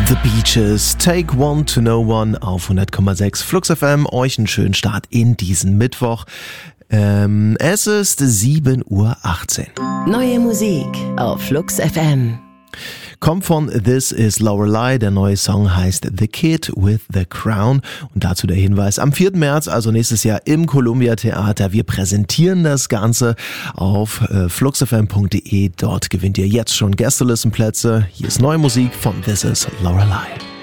The Beaches, Take One to Know One auf 100,6 Flux FM. Euch einen schönen Start in diesen Mittwoch. Es ist 7:18 Uhr. Neue Musik auf Flux FM. Kommt von This Is Lorelei. Der neue Song heißt The Kid with the Crown. Und dazu der Hinweis, am 4. März, also nächstes Jahr im Columbia Theater. Wir präsentieren das Ganze auf fluxfm.de. Dort gewinnt ihr jetzt schon Gästelistenplätze. Hier ist neue Musik von This Is Lorelei.